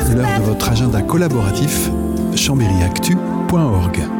l'heure de votre agenda collaboratif, chambéryactu.org.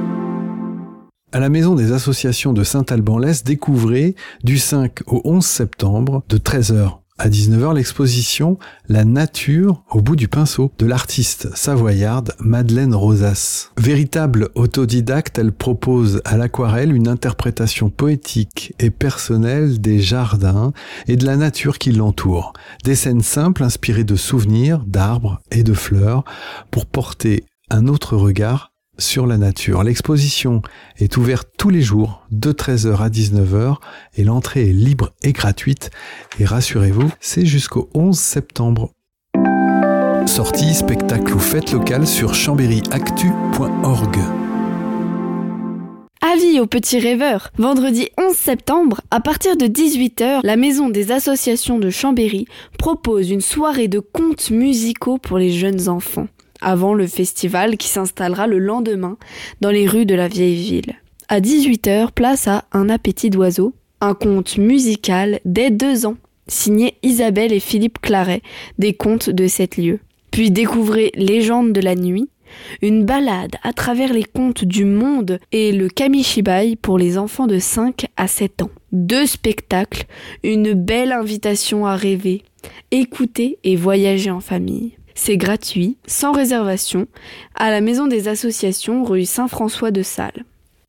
À la Maison des associations de Saint-Alban-l'Est, découvrez du 5 au 11 septembre, de 13h à 19h, l'exposition « La nature au bout du pinceau » de l'artiste savoyarde Madeleine Rosas. Véritable autodidacte, elle propose à l'aquarelle une interprétation poétique et personnelle des jardins et de la nature qui l'entoure. Des scènes simples inspirées de souvenirs, d'arbres et de fleurs pour porter un autre regard sur la nature. L'exposition est ouverte tous les jours de 13h à 19h et l'entrée est libre et gratuite. Et rassurez-vous, c'est jusqu'au 11 septembre. Sorties, spectacles ou fêtes locales sur chambéryactu.org. Avis aux petits rêveurs. Vendredi 11 septembre, à partir de 18h, la Maison des associations de Chambéry propose une soirée de contes musicaux pour les jeunes enfants, avant le festival qui s'installera le lendemain dans les rues de la vieille ville. À 18h, place à Un appétit d'oiseau, un conte musical dès 2 ans, signé Isabelle et Philippe Claret, des contes de 7 lieux. Puis découvrez Légendes de la nuit, une balade à travers les contes du monde et le kamishibai pour les enfants de 5 à 7 ans. 2 spectacles, une belle invitation à rêver, écouter et voyager en famille. C'est gratuit, sans réservation, à la Maison des associations, rue Saint-François de Sales.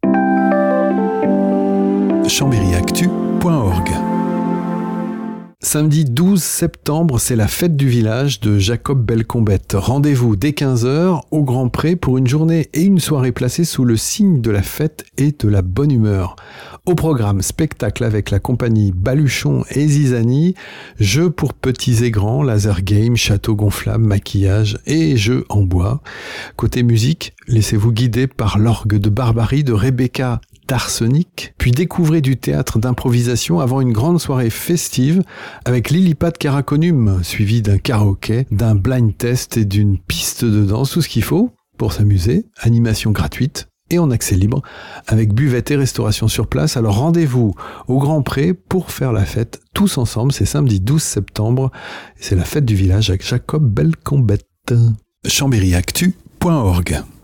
chambéryactu.org. Samedi 12 septembre, c'est la fête du village de Jacob Belcombette. Rendez-vous dès 15h au Grand Pré pour une journée et une soirée placées sous le signe de la fête et de la bonne humeur. Au programme, spectacle avec la compagnie Baluchon et Zizani, jeux pour petits et grands, laser game, château gonflable, maquillage et jeux en bois. Côté musique, laissez-vous guider par l'orgue de Barbarie de Rebecca d'Arsenic, puis découvrez du théâtre d'improvisation avant une grande soirée festive avec Lilliput Caraconum, suivi d'un karaoké, d'un blind test et d'une piste de danse, tout ce qu'il faut pour s'amuser, animation gratuite et en accès libre, avec buvette et restauration sur place. Alors rendez-vous au Grand Pré pour faire la fête tous ensemble, c'est samedi 12 septembre, et c'est la fête du village avec Jacob Belcombette. chambéryactu.org.